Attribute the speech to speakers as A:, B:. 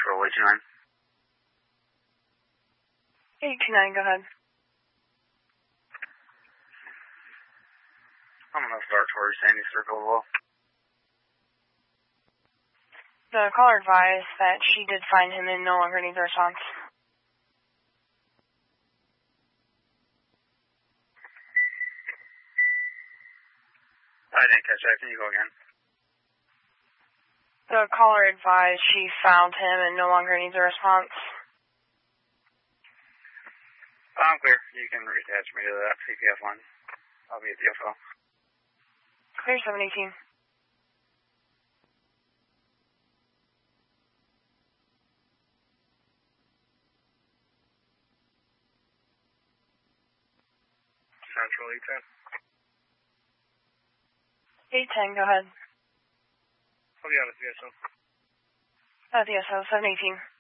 A: Central, 829.
B: 829, go ahead.
A: I'm going to start towards Sandy Circle as well.
B: The caller advised that she did find him and no longer needs a response.
A: I didn't catch that. Can you go again?
B: The caller advised she found him and no longer needs a response.
A: I'm clear. You can reattach me to that CPF line. I'll be at the FO.
B: Clear 718.
A: Central 810.
B: 810, go ahead.
A: I'll be out at the SO.
B: The SO, 718.